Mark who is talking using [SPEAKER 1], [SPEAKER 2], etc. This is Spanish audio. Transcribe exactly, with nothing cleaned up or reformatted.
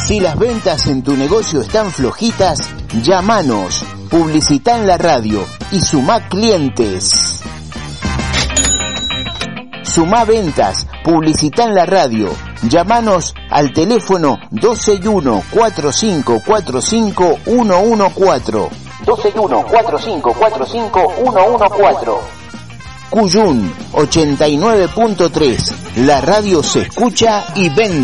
[SPEAKER 1] Si las ventas en tu negocio están flojitas, llámanos, publicita en la radio y sumá clientes. Sumá ventas, publicita en la radio. Llámanos al teléfono dos seis uno, cuatro cinco cuatro cinco, uno uno cuatro. dos seis uno, cuatro cinco cuatro cinco, uno uno cuatro. Cuyún ochenta y nueve punto tres. La radio se escucha y vende.